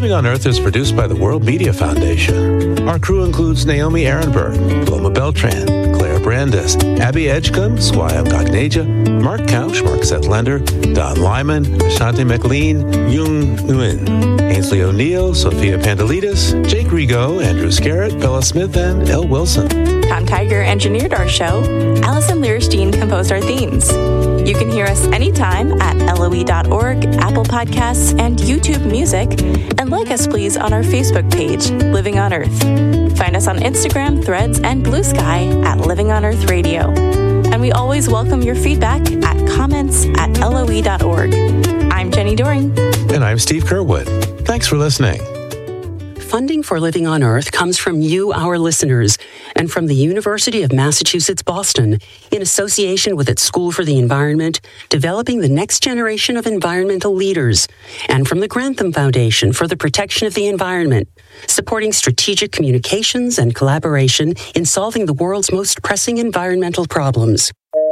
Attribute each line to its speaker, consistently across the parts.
Speaker 1: Living on Earth is produced by the World Media Foundation. Our crew includes Naomi Ehrenberg, Paloma Beltran, Claire Brandis, Abby Edgecombe, Swayam Gagneja, Mark Couch, Mark Settlander, Don Lyman, Ashanti McLean, Yung Nguyen, Ainsley O'Neill, Sophia Pandelides, Jake Rigo, Andrew Scarrett, Bella Smith, and Elle Wilson.
Speaker 2: Tom Tiger engineered our show. Allison Learstein composed our themes. You can hear us anytime at LOE.org, Apple Podcasts, and YouTube Music. And like us, please, on our Facebook page, Living on Earth. Find us on Instagram, Threads, and Blue Sky at Living on Earth Radio. And we always welcome your feedback at comments@LOE.org. I'm Jenny Doring.
Speaker 1: And I'm Steve Curwood. Thanks for listening.
Speaker 3: Funding for Living on Earth comes from you, our listeners, and from the University of Massachusetts, Boston, in association with its School for the Environment, developing the next generation of environmental leaders, and from the Grantham Foundation for the Protection of the Environment, supporting strategic communications and collaboration in solving the world's most pressing environmental problems.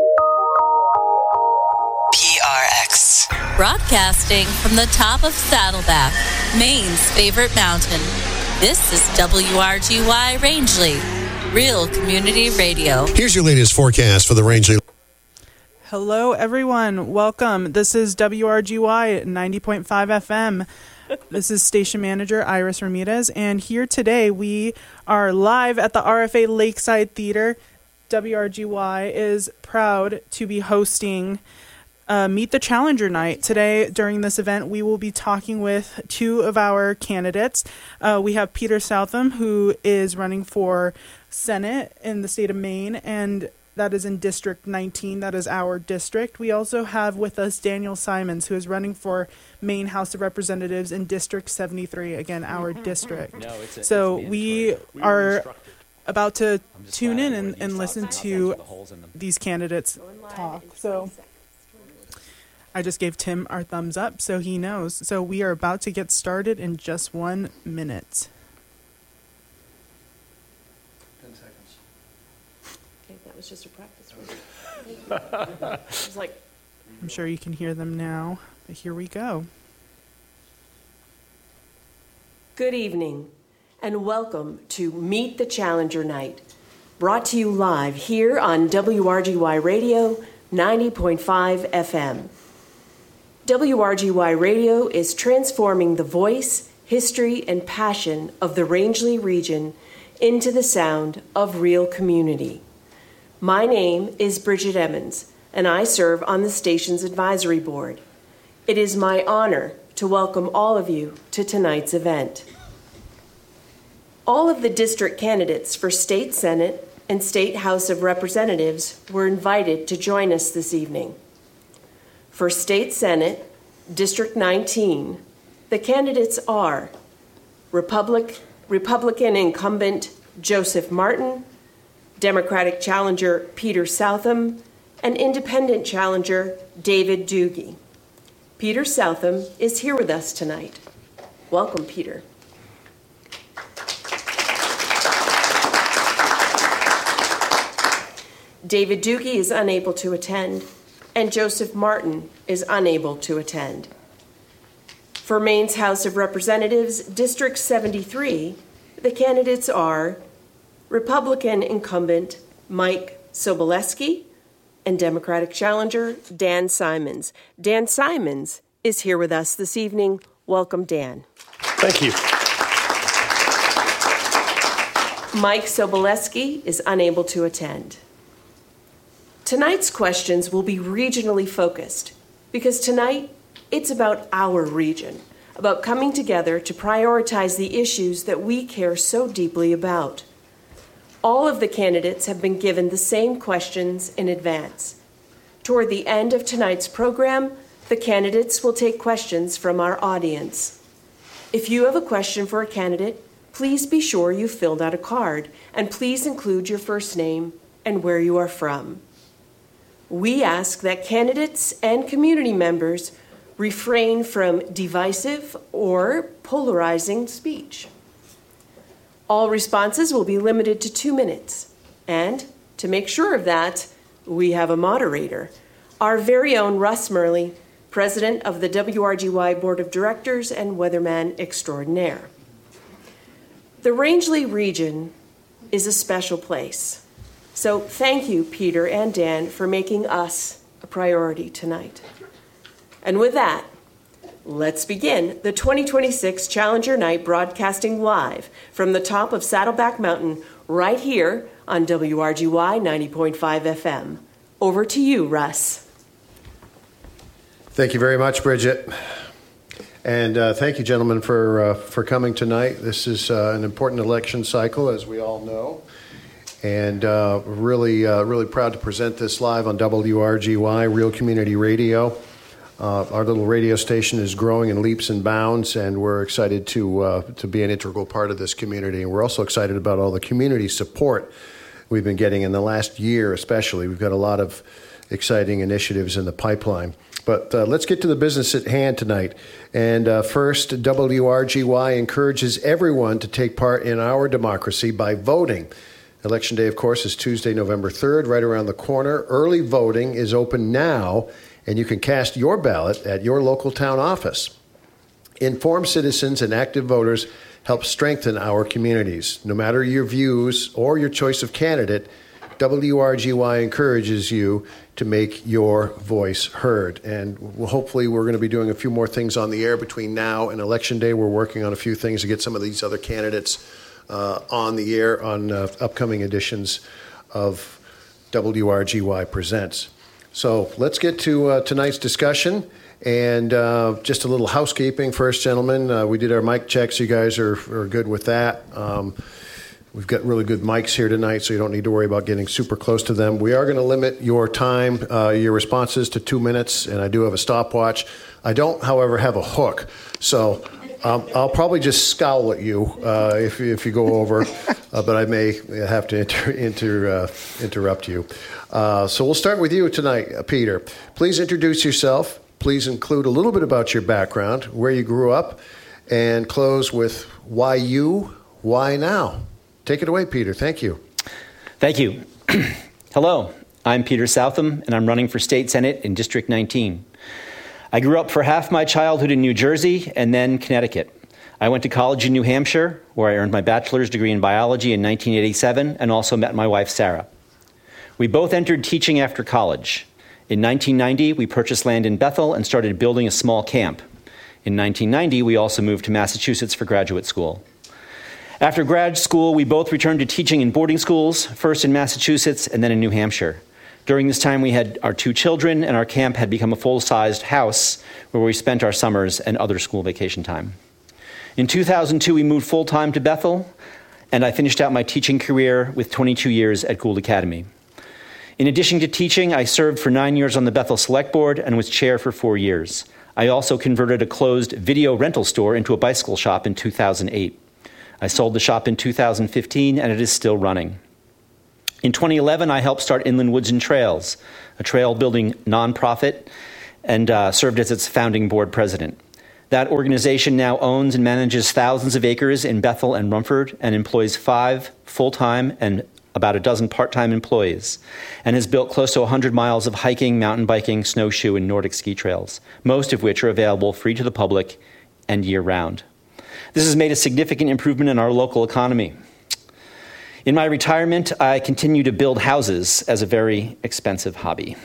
Speaker 4: PRX. Broadcasting from the top of Saddleback, Maine's favorite mountain. This is WRGY Rangeley, Real Community Radio.
Speaker 5: Here's your latest forecast for the Rangeley.
Speaker 6: Hello, everyone. Welcome. This is WRGY 90.5 FM. This is station manager Iris Ramirez, and here today we are live at the RFA Lakeside Theater. WRGY is proud to be hosting Meet the Challenger Night. Today, during this event, we will be talking with two of our candidates. We have Peter Southam, who is running for Senate in the state of Maine, and that is in District 19. That is our district. We also have with us Daniel Simons, who is running for Maine House of Representatives in District 73, again, our district. So we are about to tune in and listen to these candidates talk. So I just gave Tim our thumbs up, so he knows. So we are about to get started in just 1 minute.
Speaker 7: 10 seconds. Okay, that was just a practice run. It was like...
Speaker 6: I'm sure you can hear them now, but here we go.
Speaker 8: Good evening, and welcome to Meet the Challenger Night, brought to you live here on WRGY Radio 90.5 FM. WRGY Radio is transforming the voice, history, and passion of the Rangeley region into the sound of real community. My name is Bridget Emmons, and I serve on the station's advisory board. It is my honor to welcome all of you to tonight's event. All of the district candidates for State Senate and State House of Representatives were invited to join us this evening. For State Senate, District 19, the candidates are Republican incumbent Joseph Martin, Democratic challenger Peter Southam, and Independent challenger David Doogie. Peter Southam is here with us tonight. Welcome, Peter. David Doogie is unable to attend, and Joseph Martin is unable to attend. For Maine's House of Representatives, District 73, the candidates are Republican incumbent Mike Sobolewski and Democratic challenger Dan Simons. Dan Simons is here with us this evening. Welcome, Dan.
Speaker 9: Thank you.
Speaker 8: Mike Sobolewski is unable to attend. Tonight's questions will be regionally focused because tonight it's about our region, about coming together to prioritize the issues that we care so deeply about. All of the candidates have been given the same questions in advance. Toward the end of tonight's program, the candidates will take questions from our audience. If you have a question for a candidate, please be sure you filled out a card, and please include your first name and where you are from. We ask that candidates and community members refrain from divisive or polarizing speech. All responses will be limited to 2 minutes. And to make sure of that, we have a moderator. Our very own Russ Murley President of the WRGY Board of Directors and weatherman extraordinaire. The Rangeley region is a special place. So thank you, Peter and Dan, for making us a priority tonight. And with that, let's begin the 2026 Challenger Night broadcasting live from the top of Saddleback Mountain right here on WRGY 90.5 FM. Over to you, Russ.
Speaker 5: Thank you very much, Bridget. And thank you, gentlemen, for coming tonight. This is an important election cycle, as we all know. And really proud to present this live on WRGY, Real Community Radio. Our little radio station is growing in leaps and bounds, and we're excited to be an integral part of this community. And we're also excited about all the community support we've been getting in the last year especially. We've got a lot of exciting initiatives in the pipeline. But let's get to the business at hand tonight. And first, WRGY encourages everyone to take part in our democracy by voting. Election day, of course, is Tuesday, November 3rd, right around the corner. Early voting is open now, and you can cast your ballot at your local town office. Informed citizens and active voters help strengthen our communities. No matter your views or your choice of candidate, WRGY encourages you to make your voice heard. And hopefully we're going to be doing a few more things on the air between now and Election Day. We're working on a few things to get some of these other candidates on the air on upcoming editions of WRGY Presents. So let's get to tonight's discussion. And just a little housekeeping first, gentlemen. We did our mic checks. You guys are good with that. We've got really good mics here tonight, so you don't need to worry about getting super close to them. We are going to limit your time, your responses to 2 minutes, and I do have a stopwatch. I don't, however, have a hook, so I'll probably just scowl at you if you go over, but I may have to interrupt you. So we'll start with you tonight, Peter. Please introduce yourself. Please include a little bit about your background, where you grew up, and close with why you, why now? Take it away, Peter. Thank you.
Speaker 9: Thank you. Hello, I'm Peter Southam, and I'm running for State Senate in District 19. I grew up for half my childhood in New Jersey and then Connecticut. I went to college in New Hampshire, where I earned my bachelor's degree in biology in 1987 and also met my wife, Sarah. We both entered teaching after college. In 1990, we purchased land in Bethel and started building a small camp. In 1990, we also moved to Massachusetts for graduate school. After grad school, we both returned to teaching in boarding schools, first in Massachusetts and then in New Hampshire. During this time, we had our 2 children, and our camp had become a full-sized house where we spent our summers and other school vacation time. In 2002, we moved full-time to Bethel, and I finished out my teaching career with 22 years at Gould Academy. In addition to teaching, I served for 9 years on the Bethel Select Board and was chair for 4 years. I also converted a closed video rental store into a bicycle shop in 2008. I sold the shop in 2015, and it is still running. In 2011, I helped start Inland Woods and Trails, a trail-building nonprofit, and served as its founding board president. That organization now owns and manages thousands of acres in Bethel and Rumford and employs 5 full-time and about a dozen part-time employees, and has built close to 100 miles of hiking, mountain biking, snowshoe, and Nordic ski trails, most of which are available free to the public and year-round. This has made a significant improvement in our local economy. In my retirement, I continue to build houses as a very expensive hobby.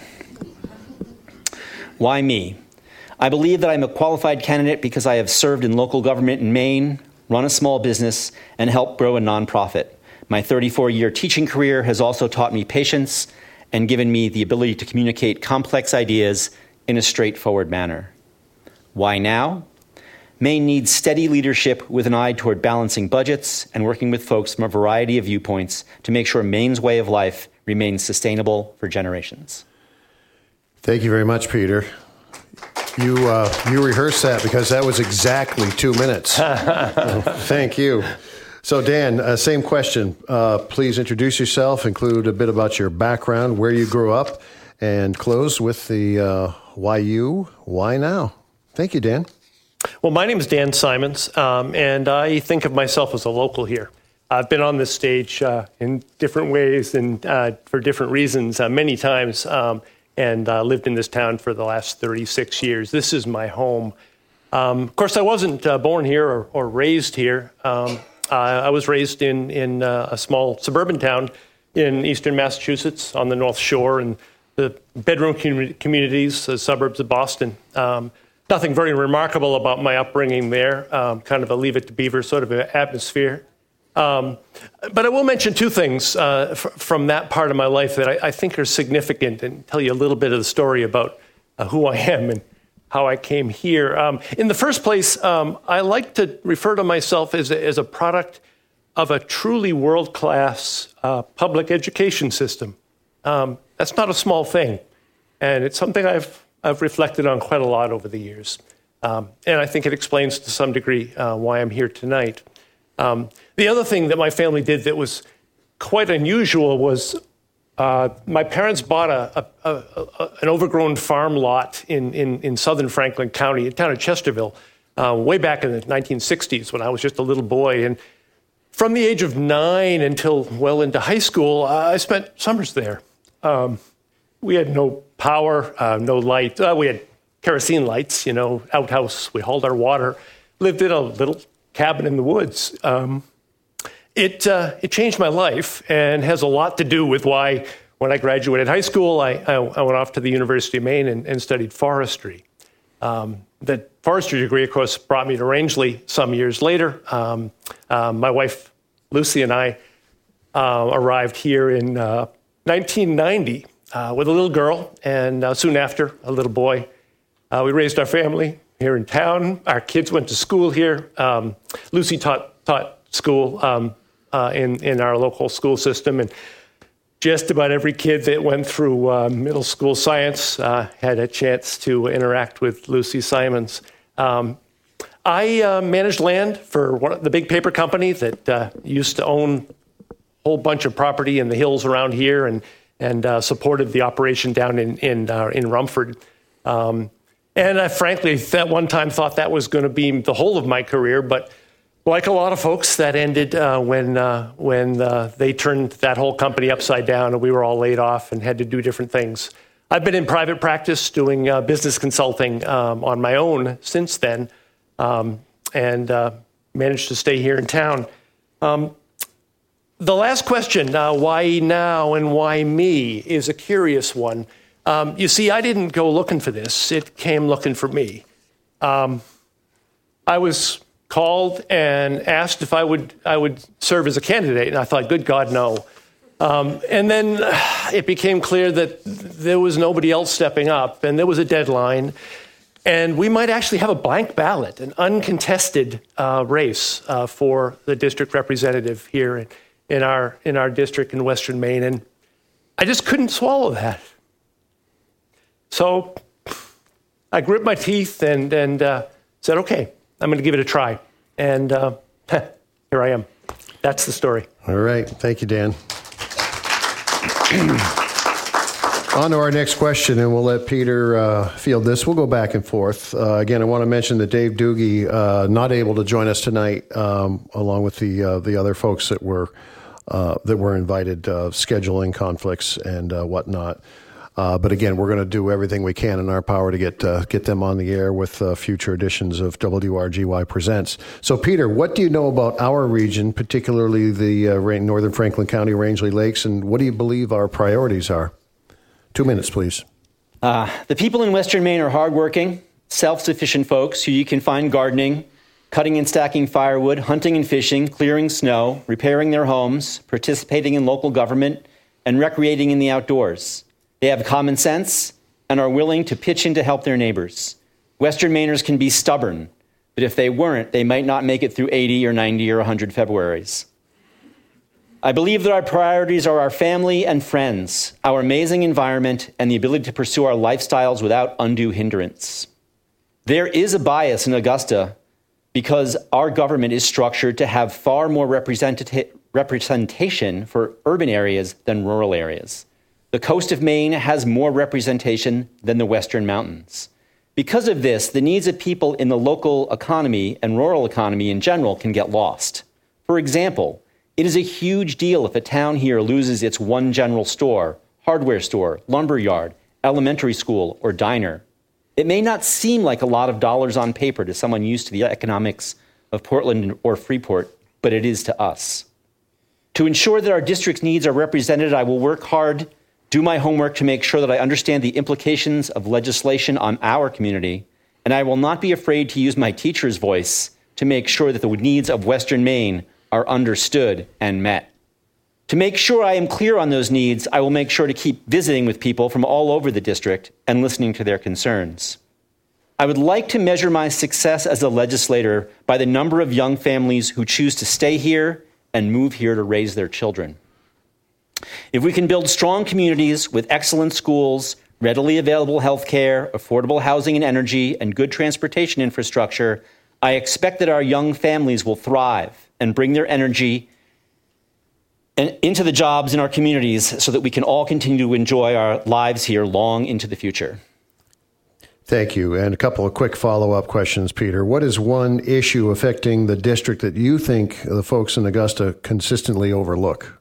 Speaker 9: Why me? I believe that I'm a qualified candidate because I have served in local government in Maine, run a small business, and helped grow a nonprofit. My 34-year teaching career has also taught me patience and given me the ability to communicate complex ideas in a straightforward manner. Why now? Maine needs steady leadership with an eye toward balancing budgets and working with folks from a variety of viewpoints to make sure Maine's way of life remains sustainable for generations.
Speaker 5: Thank you very much, Peter. You rehearsed that because that was exactly 2 minutes. Thank you. So, Dan, same question. Please introduce yourself, include a bit about your background, where you grew up, and close with the why you, why now. Thank you, Dan.
Speaker 10: Well, my name is Dan Simons, and I think of myself as a local here. I've been on this stage in different ways and for different reasons many times, and lived in this town for the last 36 years. This is my home. Of course, I wasn't born here or raised here. I was raised in a small suburban town in eastern Massachusetts on the North Shore, and the bedroom communities, the suburbs of Boston. Nothing very remarkable about my upbringing there, kind of a Leave It to Beaver sort of atmosphere. But I will mention two things from that part of my life that I think are significant and tell you a little bit of the story about who I am and how I came here. In the first place, I like to refer to myself as a product of a truly world-class public education system. That's not a small thing, and it's something I've reflected on quite a lot over the years. And I think it explains to some degree why I'm here tonight. The other thing that my family did that was quite unusual was my parents bought an overgrown farm lot in southern Franklin County, the town of Chesterville, way back in the 1960s when I was just a little boy. And from the age of 9 until well into high school, I spent summers there. We had no power, no light. We had kerosene lights, outhouse. We hauled our water, lived in a little cabin in the woods. It changed my life and has a lot to do with why, when I graduated high school, I went off to the University of Maine and studied forestry. The forestry degree, of course, brought me to Rangeley some years later. My wife, Lucy, and I arrived here in 1990 with a little girl, and soon after, a little boy. We raised our family here in town. Our kids went to school here. Lucy taught school in our local school system, and just about every kid that went through middle school science had a chance to interact with Lucy Simons. I managed land for the big paper company that used to own a whole bunch of property in the hills around here and supported the operation down in Rumford. And I frankly, at one time, thought that was going to be the whole of my career, but like a lot of folks, that ended when they turned that whole company upside down and we were all laid off and had to do different things. I've been in private practice doing business consulting on my own since then, and managed to stay here in town. The last question, why now and why me, is a curious one. You see, I didn't go looking for this. It came looking for me. I was called and asked if I would serve as a candidate, and I thought, good God, no. And then it became clear that there was nobody else stepping up, and there was a deadline, and we might actually have a blank ballot, an uncontested race for the district representative here in our district in Western Maine, and I just couldn't swallow that. So I gripped my teeth and said, okay, I'm going to give it a try. And here I am. That's the story.
Speaker 5: All right. Thank you, Dan. On to our next question, and we'll let Peter field this. We'll go back and forth. Again, I want to mention that Dave Doogie not able to join us tonight, along with the other folks that were invited, scheduling conflicts and whatnot. But again, we're going to do everything we can in our power to get them on the air with future editions of WRGY Presents. So, Peter, what do you know about our region, particularly the northern Franklin County Rangeley Lakes, and what do you believe our priorities are? 2 minutes, please.
Speaker 9: The people in Western Maine are hardworking, self-sufficient folks who you can find gardening, cutting and stacking firewood, hunting and fishing, clearing snow, repairing their homes, participating in local government, and recreating in the outdoors. They have common sense and are willing to pitch in to help their neighbors. Western Mainers can be stubborn, but if they weren't, they might not make it through 80 or 90 or 100 Februaries. I believe that our priorities are our family and friends, our amazing environment, and the ability to pursue our lifestyles without undue hindrance. There is a bias in Augusta because our government is structured to have far more representation for urban areas than rural areas. The coast of Maine has more representation than the Western Mountains. Because of this, the needs of people in the local economy and rural economy in general can get lost. For example, it is a huge deal if a town here loses its one general store, hardware store, lumber yard, elementary school, or diner. It may not seem like a lot of dollars on paper to someone used to the economics of Portland or Freeport, but it is to us. To ensure that our district's needs are represented, I will work hard, do my homework to make sure that I understand the implications of legislation on our community, and I will not be afraid to use my teacher's voice to make sure that the needs of Western Maine are understood and met. To make sure I am clear on those needs, I will make sure to keep visiting with people from all over the district and listening to their concerns. I would like to measure my success as a legislator by the number of young families who choose to stay here and move here to raise their children. If we can build strong communities with excellent schools, readily available health care, affordable housing and energy, and good transportation infrastructure, I expect that our young families will thrive and bring their energy into the jobs in our communities so that we can all continue to enjoy our lives here long into the future.
Speaker 5: Thank you. And a couple of quick follow-up questions, Peter. What is one issue affecting the district that you think the folks in Augusta consistently overlook?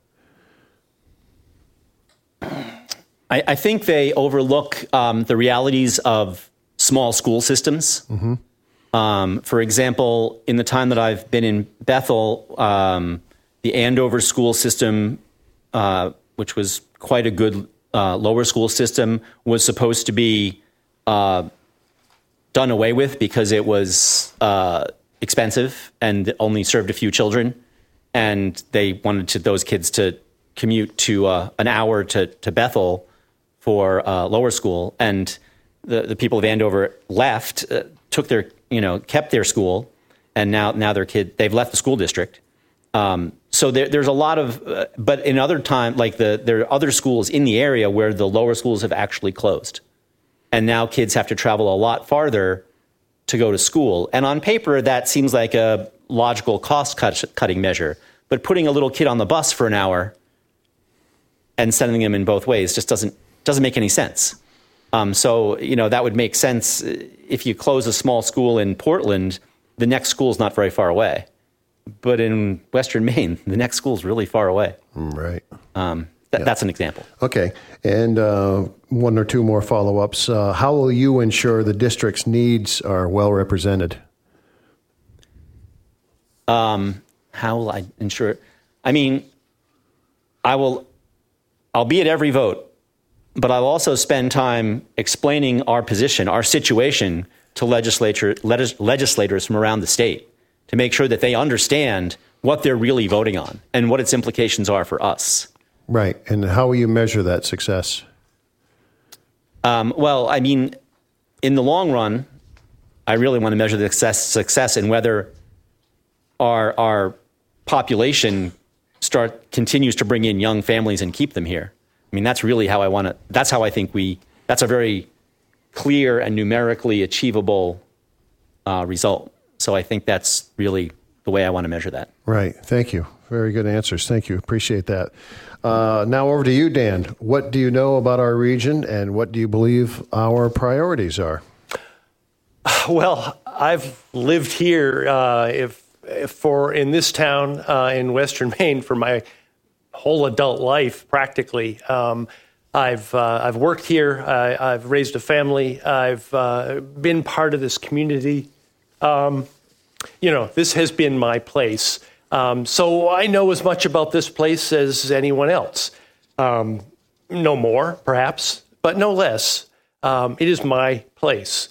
Speaker 9: I think they overlook the realities of small school systems. Mm-hmm. For example, in the time that I've been in Bethel, the Andover school system, which was quite a good lower school system, was supposed to be done away with because it was expensive and only served a few children. And they wanted those kids to commute to an hour to Bethel for lower school. And the people of Andover left, took their, kept their school, and now they've left the school district. So there's a lot of, but in other time, like there are other schools in the area where the lower schools have actually closed. And now kids have to travel a lot farther to go to school. And on paper, that seems like a logical cost-cutting measure. But putting a little kid on the bus for an hour and sending them in both ways just doesn't make any sense. So that would make sense if you close a small school in Portland, the next school is not very far away. But in Western Maine, the next school is really far away.
Speaker 5: Right.
Speaker 9: That's an example.
Speaker 5: Okay. And one or two more follow-ups. How will you ensure the district's needs are well represented?
Speaker 9: How will I ensure it? I mean, I'll be at every vote, but I'll also spend time explaining our position, our situation to legislators from around the state to make sure that they understand what they're really voting on and what its implications are for us.
Speaker 5: Right. And how will you measure that success?
Speaker 9: Well, I mean, in the long run, I really want to measure the success in whether our population continues to bring in young families and keep them here. I mean, that's really how that's how I think that's a very clear and numerically achievable result. So I think that's really the way I want to measure that.
Speaker 5: Right. Thank you. Very good answers. Thank you. Appreciate that. Now over to you, Dan. What do you know about our region and what do you believe our priorities are?
Speaker 10: Well, I've lived here in this town in Western Maine for my whole adult life, practically. I've worked here. I've raised a family. I've been part of this community. This has been my place. So I know as much about this place as anyone else. No more, perhaps, but no less. It is my place.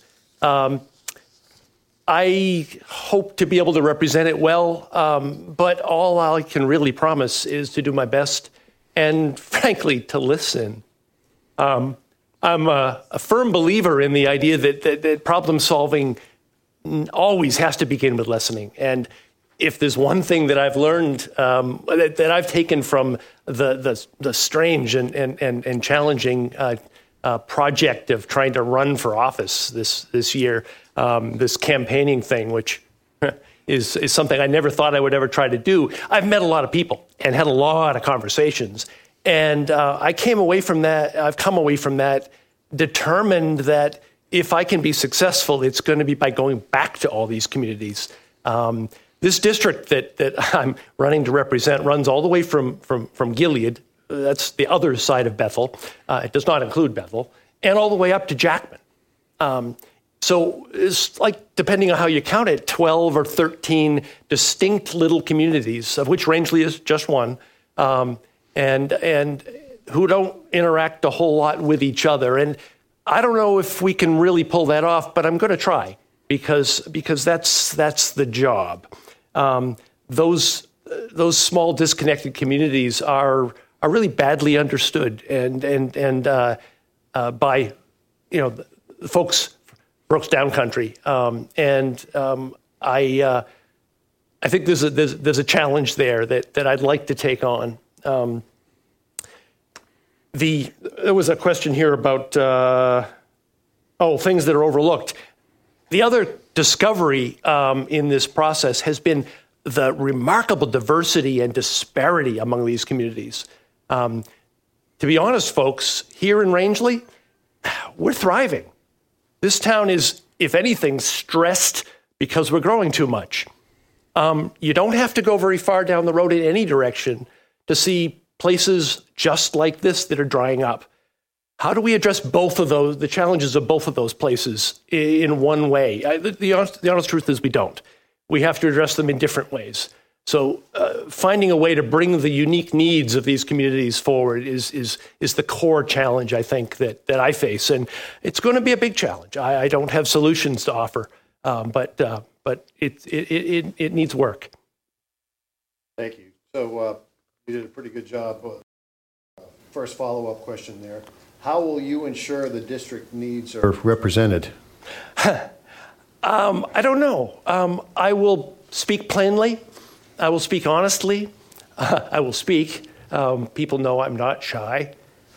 Speaker 10: I hope to be able to represent it well, but all I can really promise is to do my best and, frankly, to listen. I'm a firm believer in the idea that problem solving always has to begin with listening. And if there's one thing that I've learned that I've taken from the strange and challenging project of trying to run for office this year, this campaigning thing, which is something I never thought I would ever try to do. I've met a lot of people and had a lot of conversations. And I've come away from that determined that if I can be successful, it's going to be by going back to all these communities. This district that I'm running to represent runs all the way from Gilead. That's the other side of Bethel. It does not include Bethel. and all the way up to Jackman. So it's like, depending on how you count it, 12 or 13 distinct little communities, of which Rangeley is just one, and who don't interact a whole lot with each other. And I don't know if we can really pull that off, but I'm going to try because that's the job. Those small disconnected communities are really badly understood and by the folks Brooks Downcountry, I think there's a challenge there that I'd like to take on. There was a question here about things that are overlooked. The other discovery in this process has been the remarkable diversity and disparity among these communities. To be honest, folks, here in Rangeley, we're thriving. This town is, if anything, stressed because we're growing too much. You don't have to go very far down the road in any direction to see places just like this that are drying up. How do we address both of those, the challenges of both of those places in one way? The honest truth is we don't. We have to address them in different ways. So finding a way to bring the unique needs of these communities forward is the core challenge, I think, that I face. And it's going to be a big challenge. I don't have solutions to offer, but it needs work.
Speaker 5: Thank you. So you did a pretty good job. First follow-up question there. How will you ensure the district needs are represented?
Speaker 10: I don't know. I will speak plainly. I will speak honestly. I will speak. People know I'm not shy.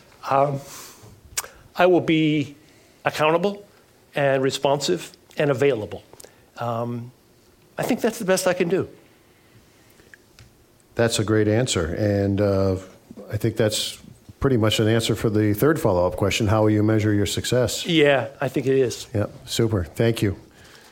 Speaker 10: I will be accountable and responsive and available. I think that's the best I can do.
Speaker 5: That's a great answer. And I think that's pretty much an answer for the third follow-up question. How will you measure your success?
Speaker 10: Yeah, I think it is.
Speaker 5: Yeah, super. Thank you.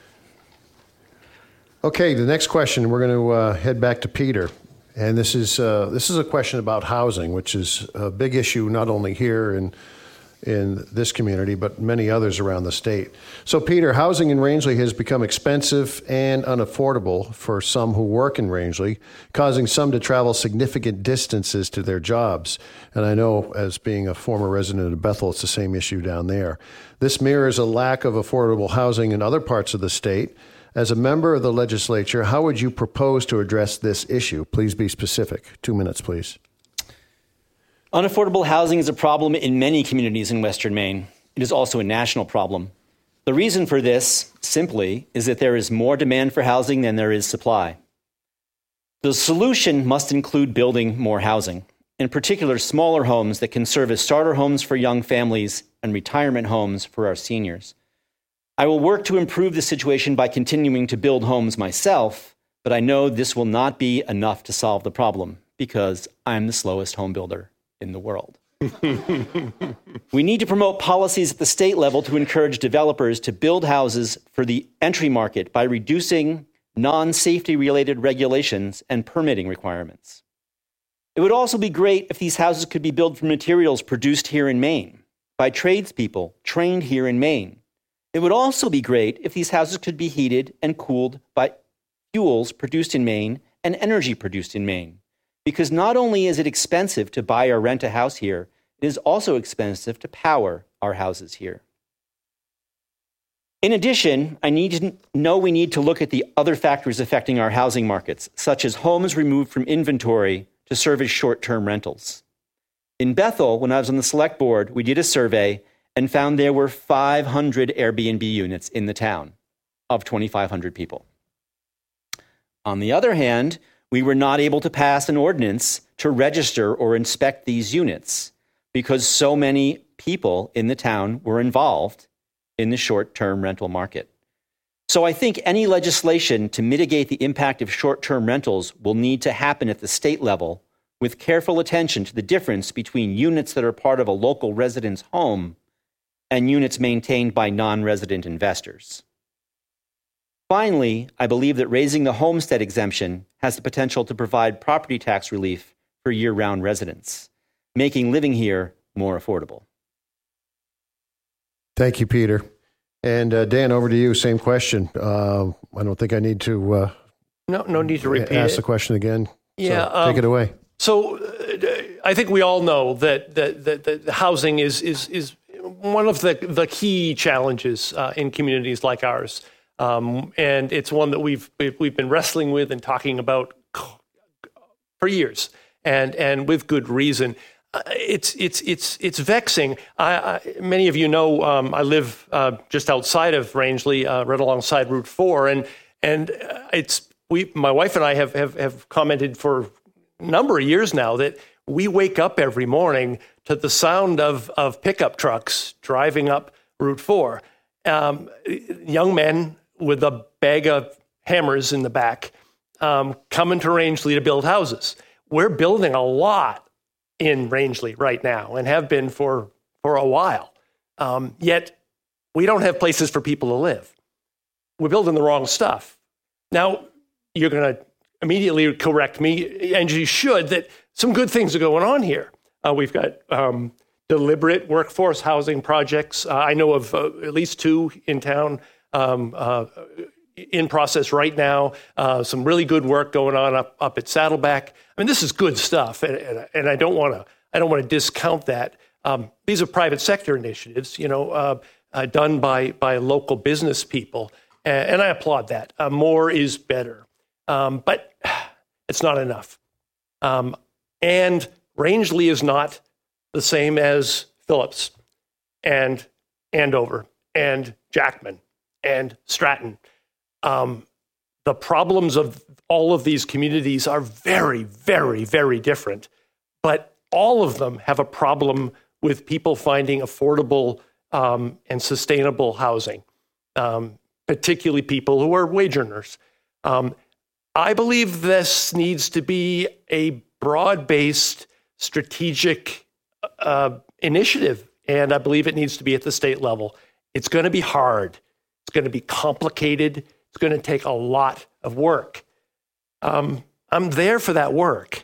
Speaker 5: Okay, the next question, we're going to head back to Peter. And this is a question about housing, which is a big issue not only here in this community, but many others around the state. So, Peter, housing in Rangeley has become expensive and unaffordable for some who work in Rangeley, causing some to travel significant distances to their jobs. And I know, as being a former resident of Bethel, it's the same issue down there. This mirrors a lack of affordable housing in other parts of the state. As a member of the legislature, how would you propose to address this issue? Please be specific. 2 minutes, please.
Speaker 9: Unaffordable housing is a problem in many communities in Western Maine. It is also a national problem. The reason for this, simply, is that there is more demand for housing than there is supply. The solution must include building more housing, in particular smaller homes that can serve as starter homes for young families and retirement homes for our seniors. I will work to improve the situation by continuing to build homes myself, but I know this will not be enough to solve the problem because I'm the slowest home builder in the world. We need to promote policies at the state level to encourage developers to build houses for the entry market by reducing non-safety related regulations and permitting requirements. It would also be great if these houses could be built from materials produced here in Maine by tradespeople trained here in Maine. It would also be great if these houses could be heated and cooled by fuels produced in Maine and energy produced in Maine. Because not only is it expensive to buy or rent a house here, it is also expensive to power our houses here. In addition, we need to look at the other factors affecting our housing markets, such as homes removed from inventory to serve as short-term rentals. In Bethel, when I was on the select board, we did a survey and found there were 500 Airbnb units in the town of 2,500 people. On the other hand, we were not able to pass an ordinance to register or inspect these units because so many people in the town were involved in the short-term rental market. So I think any legislation to mitigate the impact of short-term rentals will need to happen at the state level with careful attention to the difference between units that are part of a local resident's home and units maintained by non-resident investors. Finally, I believe that raising the homestead exemption has the potential to provide property tax relief for year-round residents, making living here more affordable.
Speaker 5: Thank you, Peter. And Dan, over to you. Same question. I don't think I need to.
Speaker 10: No need to repeat
Speaker 5: ask the question again.
Speaker 10: Yeah,
Speaker 5: so take it away.
Speaker 10: So I think we all know that housing is one of the key challenges in communities like ours, and it's one that we've been wrestling with and talking about for years, and with good reason. It's vexing. Many of you know I live just outside of Rangeley, right alongside Route 4, and my wife and I have commented for a number of years now that we wake up every morning to the sound of pickup trucks driving up Route 4. Young men with a bag of hammers in the back coming to Rangeley to build houses. We're building a lot in Rangeley right now and have been for a while. Yet we don't have places for people to live. We're building the wrong stuff. Now, you're going to immediately correct me, and you should, that some good things are going on here. We've got deliberate workforce housing projects. I know of at least 2 in town in process right now. Some really good work going on up at Saddleback. I mean, this is good stuff, and I don't want to discount that. These are private sector initiatives, done by local business people, and I applaud that. More is better, but it's not enough. And Rangeley is not the same as Phillips and Andover and Jackman and Stratton. The problems of all of these communities are very, very, very different, but all of them have a problem with people finding affordable and sustainable housing, particularly people who are wage earners. I believe this needs to be a broad-based strategic initiative, and I believe it needs to be at the state level. It's going to be hard. It's going to be complicated. It's going to take a lot of work. I'm there for that work.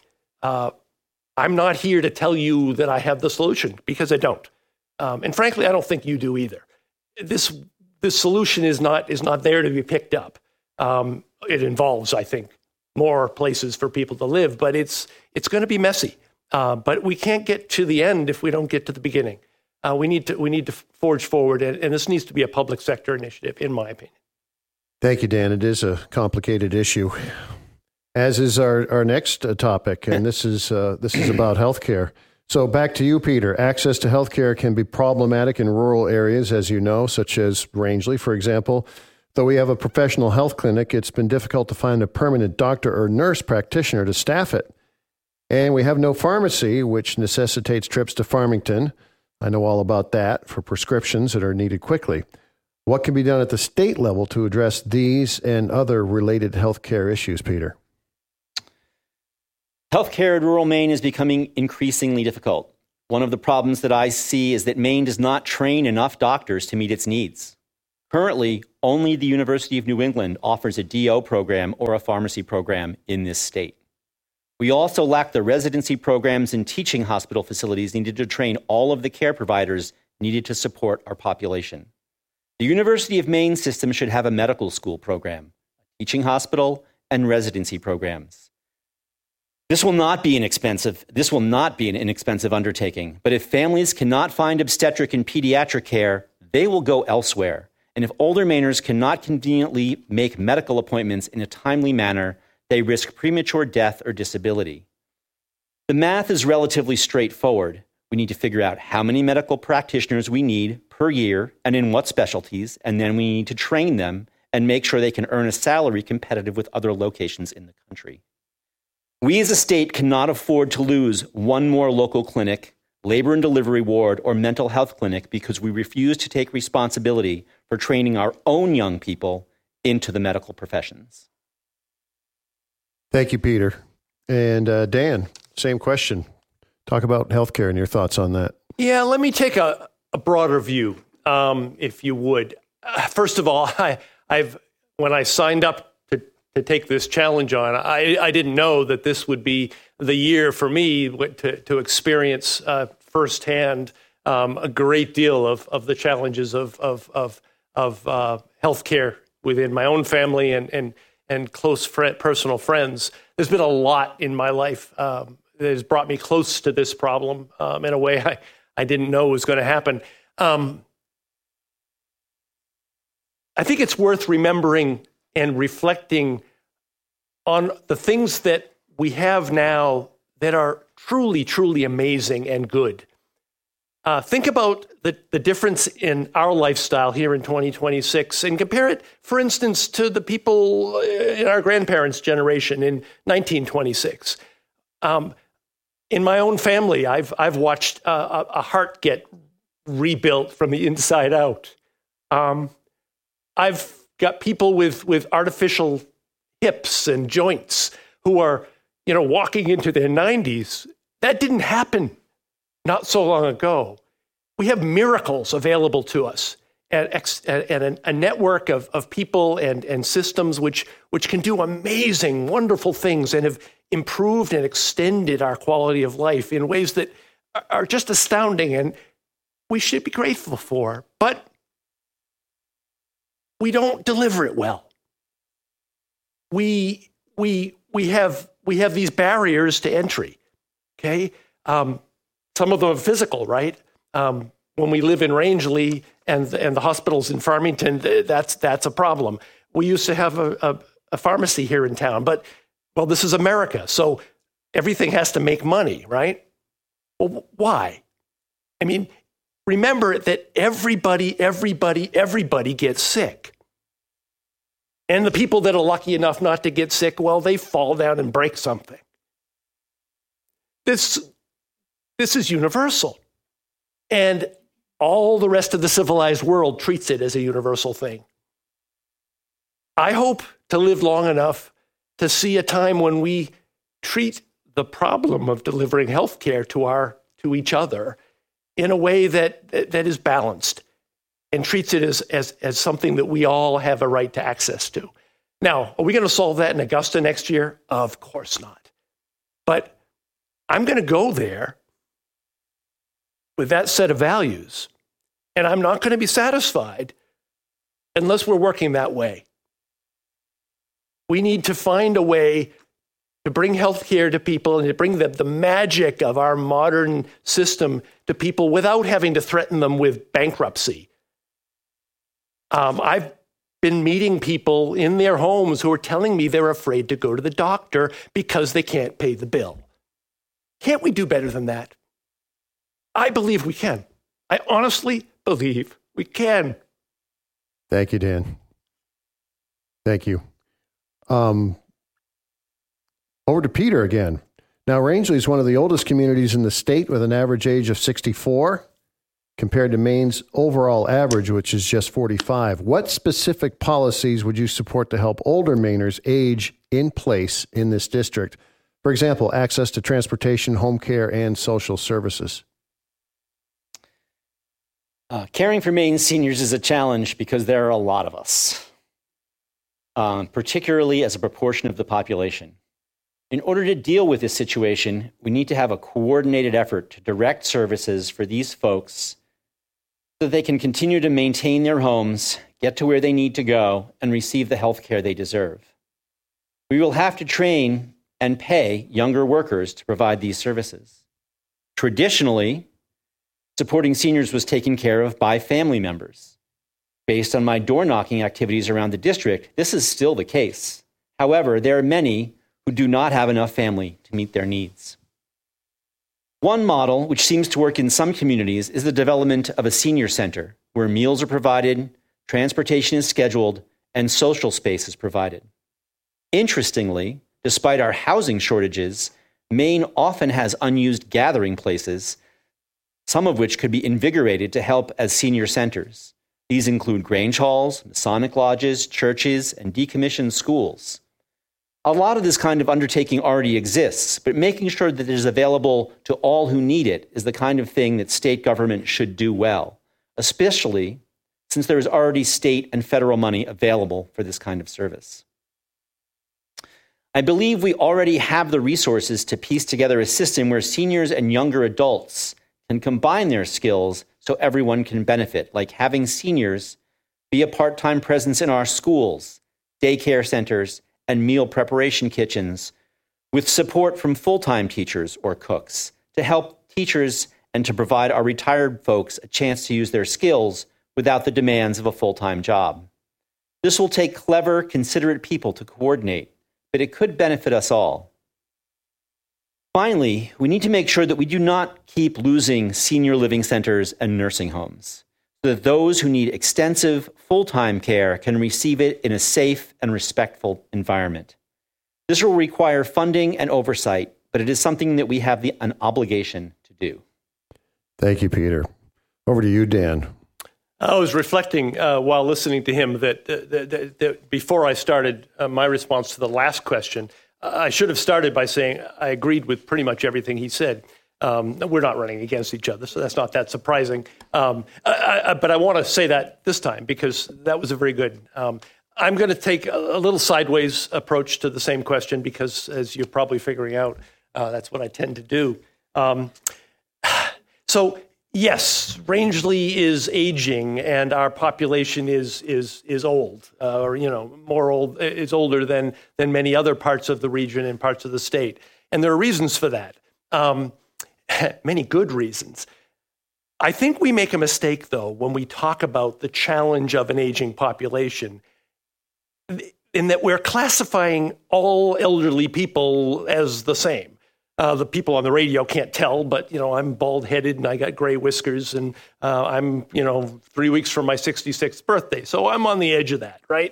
Speaker 10: I'm not here to tell you that I have the solution, because I don't. And frankly, I don't think you do either. This solution is not there to be picked up. It involves, I think, more places for people to live, but it's going to be messy. But we can't get to the end if we don't get to the beginning. We need to forge forward, and this needs to be a public sector initiative, in my opinion.
Speaker 5: Thank you, Dan. It is a complicated issue, as is our next topic, and this is about healthcare. So back to you, Peter. Access to healthcare can be problematic in rural areas, as you know, such as Rangeley, for example. Though we have a professional health clinic, it's been difficult to find a permanent doctor or nurse practitioner to staff it. And we have no pharmacy, which necessitates trips to Farmington. I know all about that, for prescriptions that are needed quickly. What can be done at the state level to address these and other related healthcare issues, Peter?
Speaker 9: Healthcare in rural Maine is becoming increasingly difficult. One of the problems that I see is that Maine does not train enough doctors to meet its needs. Currently, only the University of New England offers a DO program or a pharmacy program in this state. We also lack the residency programs and teaching hospital facilities needed to train all of the care providers needed to support our population. The University of Maine system should have a medical school program, a teaching hospital, and residency programs. This will not be an inexpensive undertaking, but if families cannot find obstetric and pediatric care, they will go elsewhere. And if older Mainers cannot conveniently make medical appointments in a timely manner, they risk premature death or disability. The math is relatively straightforward. We need to figure out how many medical practitioners we need per year and in what specialties, and then we need to train them and make sure they can earn a salary competitive with other locations in the country. We as a state cannot afford to lose one more local clinic, labor and delivery ward, or mental health clinic because we refuse to take responsibility for training our own young people into the medical professions.
Speaker 5: Thank you, Peter. And Dan, same question. Talk about healthcare and your thoughts on that.
Speaker 10: Yeah, let me take a broader view, if you would. First of all, when I signed up to take this challenge on, I didn't know that this would be the year for me to experience firsthand a great deal of the challenges of healthcare within my own family and close personal friends. There's been a lot in my life that has brought me close to this problem in a way I didn't know was going to happen. I think it's worth remembering and reflecting on the things that we have now that are truly, truly amazing and good. Think about the difference in our lifestyle here in 2026 and compare it, for instance, to the people in our grandparents' generation in 1926. In my own family, I've watched a heart get rebuilt from the inside out. I've got people with artificial hips and joints who are, walking into their 90s. That didn't happen not so long ago. We have miracles available to us and a network of people and systems which can do amazing, wonderful things and have improved and extended our quality of life in ways that are just astounding and we should be grateful for. But we don't deliver it well. We have these barriers to entry. Okay, some of them are physical, right? When we live in Rangeley and the hospitals in Farmington, that's a problem. We used to have a pharmacy here in town, but this is America, so everything has to make money, right? Well, why? I mean, remember that everybody gets sick. And the people that are lucky enough not to get sick, they fall down and break something. This is universal. And all the rest of the civilized world treats it as a universal thing. I hope to live long enough to see a time when we treat the problem of delivering health care to each other in a way that is balanced and treats it as something that we all have a right to access to. Now, are we going to solve that in Augusta next year? Of course not. But I'm going to go there with that set of values, and I'm not going to be satisfied unless we're working that way. We need to find a way to bring healthcare to people and to bring the magic of our modern system to people without having to threaten them with bankruptcy. I've been meeting people in their homes who are telling me they're afraid to go to the doctor because they can't pay the bill. Can't we do better than that? I believe we can. I honestly believe we can.
Speaker 5: Thank you, Dan. Thank you. Over to Peter again. Now, Rangeley is one of the oldest communities in the state with an average age of 64 compared to Maine's overall average, which is just 45. What specific policies would you support to help older Mainers age in place in this district? For example, access to transportation, home care, and social services.
Speaker 9: Caring for Maine's seniors is a challenge because there are a lot of us, particularly as a proportion of the population. In order to deal with this situation, we need to have a coordinated effort to direct services for these folks so that they can continue to maintain their homes, get to where they need to go, and receive the health care they deserve. We will have to train and pay younger workers to provide these services. Traditionally, supporting seniors was taken care of by family members. Based on my door-knocking activities around the district, this is still the case. However, there are many who do not have enough family to meet their needs. One model, which seems to work in some communities, is the development of a senior center where meals are provided, transportation is scheduled, and social space is provided. Interestingly, despite our housing shortages, Maine often has unused gathering places, some of which could be invigorated to help as senior centers. These include Grange halls, Masonic lodges, churches, and decommissioned schools. A lot of this kind of undertaking already exists, but making sure that it is available to all who need it is the kind of thing that state government should do well, especially since there is already state and federal money available for this kind of service. I believe we already have the resources to piece together a system where seniors and younger adults can combine their skills so everyone can benefit, like having seniors be a part-time presence in our schools, daycare centers, and meal preparation kitchens, with support from full-time teachers or cooks to help teachers and to provide our retired folks a chance to use their skills without the demands of a full-time job. This will take clever, considerate people to coordinate, but it could benefit us all. Finally, we need to make sure that we do not keep losing senior living centers and nursing homes, so that those who need extensive, full-time care can receive it in a safe and respectful environment. This will require funding and oversight, but it is something that we have an obligation to do.
Speaker 5: Thank you, Peter. Over to you, Dan.
Speaker 10: I was reflecting while listening to him that before I started my response to the last question, I should have started by saying I agreed with pretty much everything he said. We're not running against each other, so that's not that surprising. But I want to say that this time because that was a very good. I'm going to take a little sideways approach to the same question because, as you're probably figuring out, that's what I tend to do. So yes, Rangeley is aging, and our population is old, or more old. Is older than many other parts of the region and parts of the state, and there are reasons for that. Many good reasons. I think we make a mistake, though, when we talk about the challenge of an aging population, in that we're classifying all elderly people as the same. The people on the radio can't tell, but, I'm bald-headed and I got gray whiskers and I'm, 3 weeks from my 66th birthday. So I'm on the edge of that, right?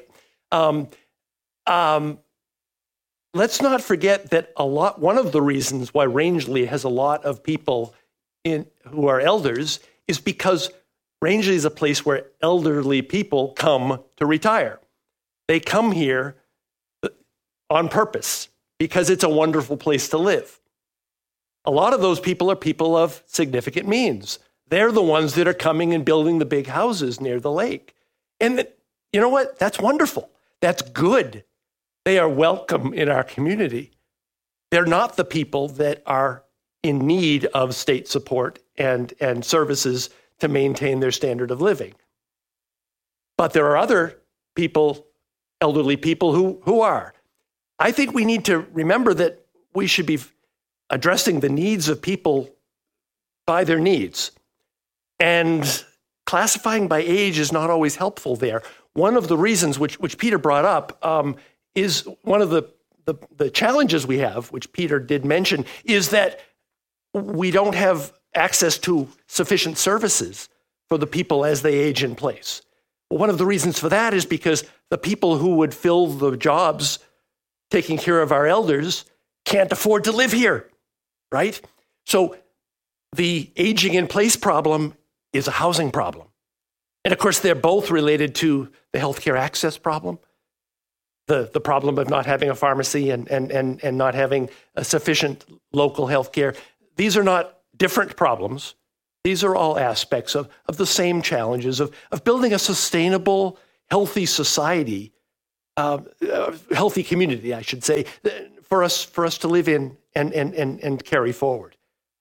Speaker 10: Let's not forget that one of the reasons why Rangeley has a lot of people who are elders is because Rangeley is a place where elderly people come to retire. They come here on purpose because it's a wonderful place to live. A lot of those people are people of significant means. They're the ones that are coming and building the big houses near the lake. And you know what? That's wonderful. That's good. They are welcome in our community. They're not the people that are in need of state support and services to maintain their standard of living. But there are other people, elderly people, who are. I think we need to remember that we should be addressing the needs of people by their needs. And classifying by age is not always helpful there. One of the reasons which Peter brought up is one of the challenges we have, which Peter did mention, is that we don't have access to sufficient services for the people as they age in place. Well, one of the reasons for that is because the people who would fill the jobs taking care of our elders can't afford to live here. Right? So the aging in place problem is a housing problem. And of course, they're both related to the healthcare access problem, the problem of not having a pharmacy and not having a sufficient local healthcare. These are not different problems. These are all aspects of the same challenges of building a sustainable, healthy society, healthy community, I should say, for us to live in and carry forward.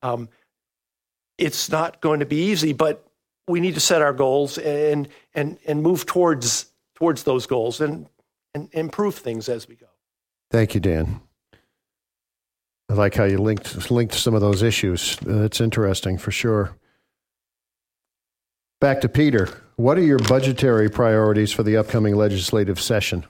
Speaker 10: It's not going to be easy, but we need to set our goals and move towards those goals and improve things as we go.
Speaker 5: Thank you, Dan. I like how you linked some of those issues. It's interesting for sure. Back to Peter. What are your budgetary priorities for the upcoming legislative session?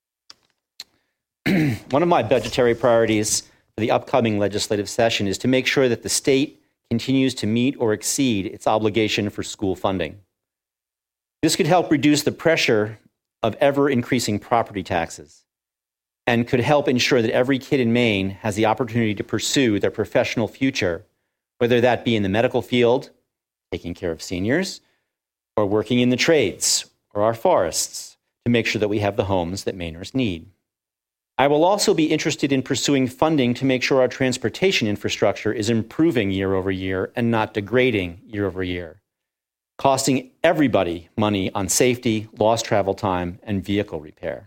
Speaker 9: One of my budgetary priorities for the upcoming legislative session is to make sure that the state continues to meet or exceed its obligation for school funding. This could help reduce the pressure of ever-increasing property taxes and could help ensure that every kid in Maine has the opportunity to pursue their professional future, whether that be in the medical field, taking care of seniors, or working in the trades or our forests to make sure that we have the homes that Mainers need. I will also be interested in pursuing funding to make sure our transportation infrastructure is improving year over year and not degrading year over year, costing everybody money on safety, lost travel time, and vehicle repair.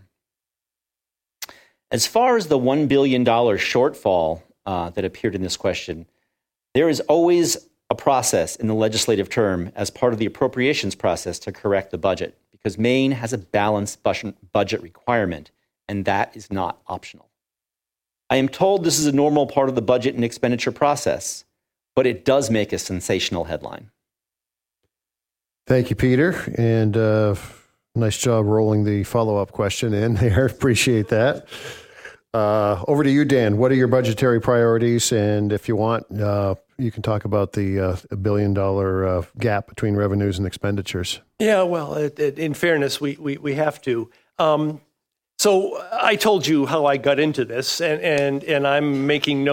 Speaker 9: As far as the $1 billion shortfall that appeared in this question, there is always a process in the legislative term as part of the appropriations process to correct the budget, because Maine has a balanced budget requirement, and that is not optional. I am told this is a normal part of the budget and expenditure process, but it does make a sensational headline.
Speaker 5: Thank you, Peter, and nice job rolling the follow-up question in there. Appreciate that. Over to you, Dan. What are your budgetary priorities? And if you want, you can talk about the $1 billion gap between revenues and expenditures.
Speaker 10: Yeah, well, in fairness, we have to. So I told you how I got into this, and I'm making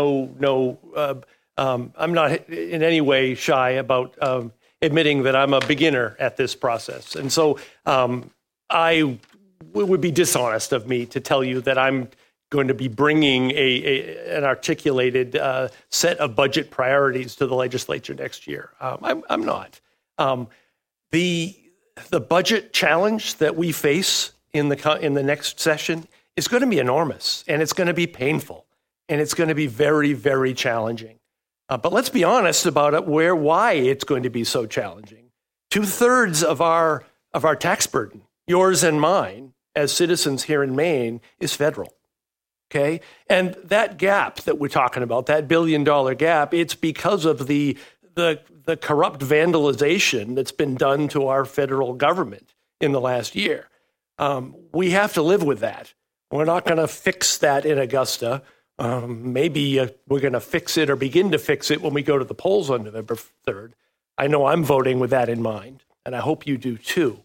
Speaker 10: I'm not in any way shy about admitting that I'm a beginner at this process. And so it would be dishonest of me to tell you that I'm going to be bringing an articulated set of budget priorities to the legislature next year. I'm not. The budget challenge that we face in the next session is going to be enormous, and it's going to be painful, and it's going to be very, very challenging. But let's be honest about it, why it's going to be so challenging. 2/3 of our tax burden, yours and mine, as citizens here in Maine, is federal. Okay, and that gap that we're talking about, that $1 billion gap, it's because of the corrupt vandalization that's been done to our federal government in the last year. We have to live with that. We're not going to fix that in Augusta. Maybe we're going to fix it or begin to fix it when we go to the polls on November 3rd. I know I'm voting with that in mind, and I hope you do too.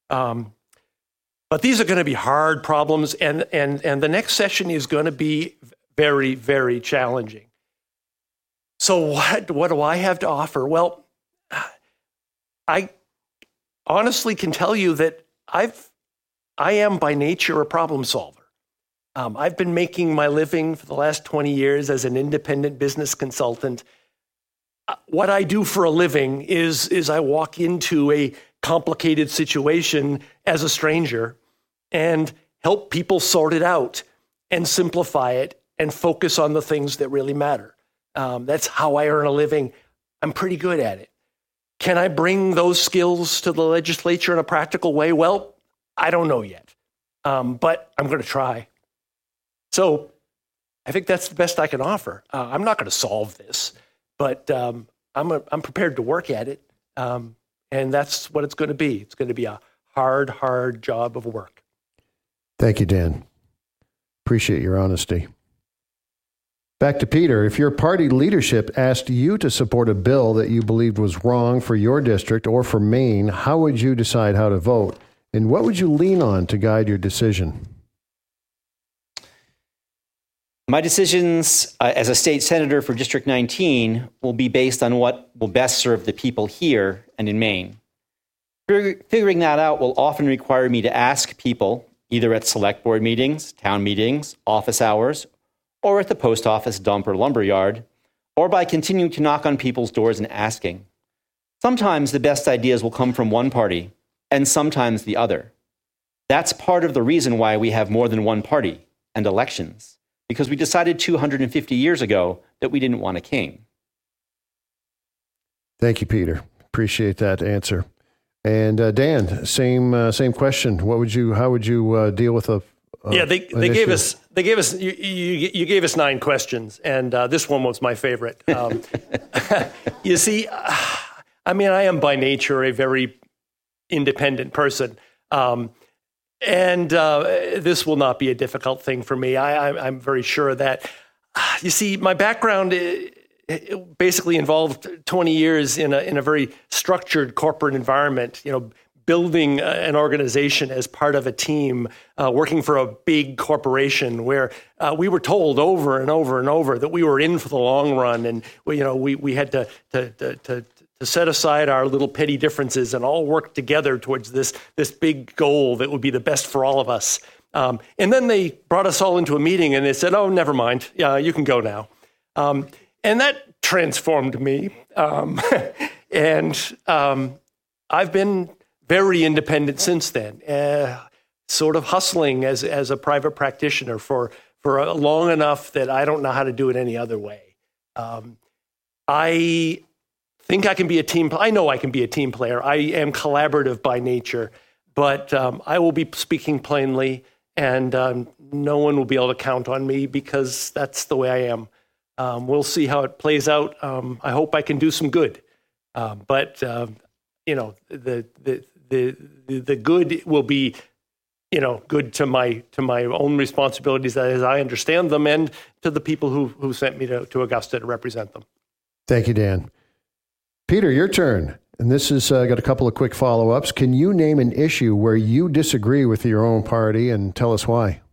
Speaker 10: But these are going to be hard problems, and the next session is going to be very, very challenging. So what do I have to offer? Well, I honestly can tell you that I am by nature a problem solver. I've been making my living for the last 20 years as an independent business consultant. What I do for a living is I walk into a complicated situation as a stranger and help people sort it out and simplify it and focus on the things that really matter. That's how I earn a living. I'm pretty good at it. Can I bring those skills to the legislature in a practical way? Well, I don't know yet, but I'm going to try. So I think that's the best I can offer. I'm not going to solve this, but I'm prepared to work at it, and that's what it's going to be. It's going to be a hard job of work.
Speaker 5: Thank you, Dan. Appreciate your honesty. Back to Peter. If your party leadership asked you to support a bill that you believed was wrong for your district or for Maine, how would you decide how to vote? And what would you lean on to guide your decision?
Speaker 9: My decisions as a state senator for District 19 will be based on what will best serve the people here and in Maine. Figuring that out will often require me to ask people, either at select board meetings, town meetings, office hours, or at the post office dump or lumberyard, or by continuing to knock on people's doors and asking. Sometimes the best ideas will come from one party, and sometimes the other. That's part of the reason why we have more than one party and elections, because we decided 250 years ago that we didn't want a king.
Speaker 5: Thank you, Peter. Appreciate that answer. And Dan, same question. How would you deal with a
Speaker 10: they gave us you gave us 9 questions, and this one was my favorite. You see, I mean, I am by nature a very independent person, and this will not be a difficult thing for me. I'm very sure of that. You see, my background it basically involved 20 years in a very structured corporate environment, building an organization as part of a team, working for a big corporation where we were told over and over and over that we were in for the long run, and we had to set aside our little petty differences and all work together towards this big goal that would be the best for all of us. And then they brought us all into a meeting and they said, "Oh, never mind. Yeah, you can go now." And that transformed me. And I've been very independent since then, sort of hustling as a private practitioner for long enough that I don't know how to do it any other way. I think I can be a team player. I know I can be a team player. I am collaborative by nature, but I will be speaking plainly, and no one will be able to count on me because that's the way I am. We'll see how it plays out. I hope I can do some good, but the good will be, good to my own responsibilities as I understand them, and to the people who sent me to Augusta to represent them.
Speaker 5: Thank you, Dan. Peter, your turn. And this is got a couple of quick follow-ups. Can you name an issue where you disagree with your own party and tell us why?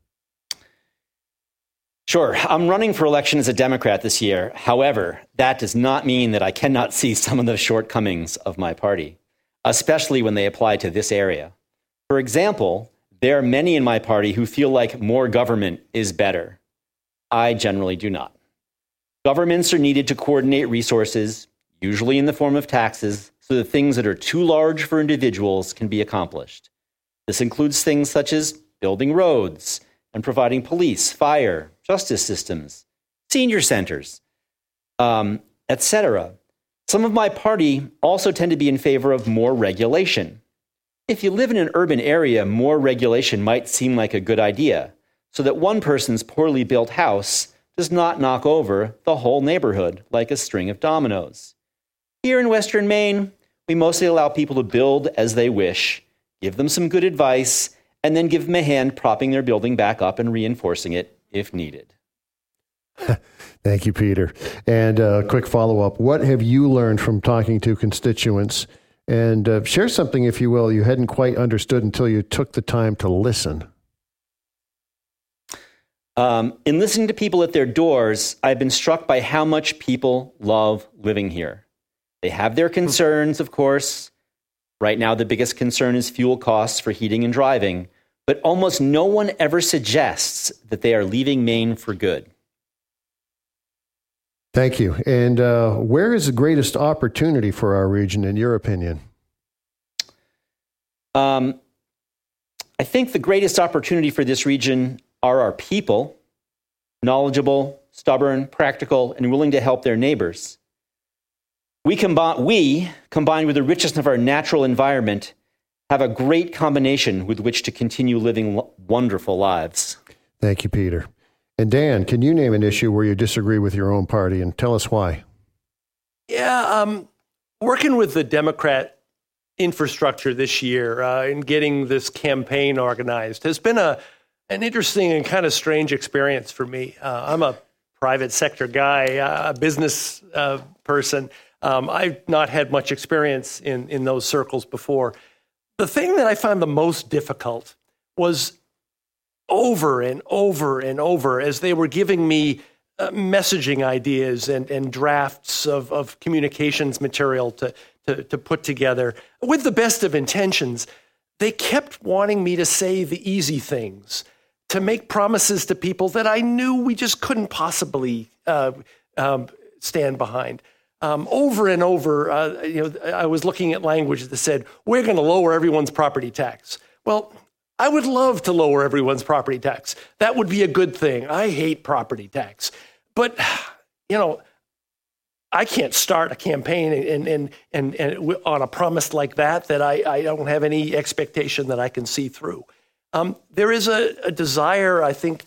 Speaker 9: Sure. I'm running for election as a Democrat this year. However, that does not mean that I cannot see some of the shortcomings of my party, especially when they apply to this area. For example, there are many in my party who feel like more government is better. I generally do not. Governments are needed to coordinate resources, usually in the form of taxes, so that things that are too large for individuals can be accomplished. This includes things such as building roads and providing police, fire, justice systems, senior centers, etc. Some of my party also tend to be in favor of more regulation. If you live in an urban area, more regulation might seem like a good idea, so that one person's poorly built house does not knock over the whole neighborhood like a string of dominoes. Here in Western Maine, we mostly allow people to build as they wish, give them some good advice, and then give them a hand propping their building back up and reinforcing it if needed.
Speaker 5: Thank you, Peter. And a quick follow-up. What have you learned from talking to constituents? And share something, if you will, you hadn't quite understood until you took the time to listen.
Speaker 9: In listening to people at their doors, I've been struck by how much people love living here. They have their concerns, of course. Right now, the biggest concern is fuel costs for heating and driving, but almost no one ever suggests that they are leaving Maine for good.
Speaker 5: Thank you. And where is the greatest opportunity for our region, in your opinion?
Speaker 9: I think the greatest opportunity for this region are our people, knowledgeable, stubborn, practical, and willing to help their neighbors. We, combined with the richness of our natural environment, have a great combination with which to continue living wonderful lives.
Speaker 5: Thank you, Peter. And Dan, can you name an issue where you disagree with your own party, and tell us why?
Speaker 10: Yeah, working with the Democrat infrastructure this year and getting this campaign organized has been an interesting and kind of strange experience for me. I'm a private sector guy, a business person. I've not had much experience in those circles before. The thing that I found the most difficult was over and over and over as they were giving me messaging ideas and drafts of communications material to put together. With the best of intentions, they kept wanting me to say the easy things, to make promises to people that I knew we just couldn't possibly stand behind. Over and over, I was looking at language that said, we're going to lower everyone's property tax. Well, I would love to lower everyone's property tax. That would be a good thing. I hate property tax. But, I can't start a campaign and on a promise like that I don't have any expectation that I can see through. There is a desire, I think,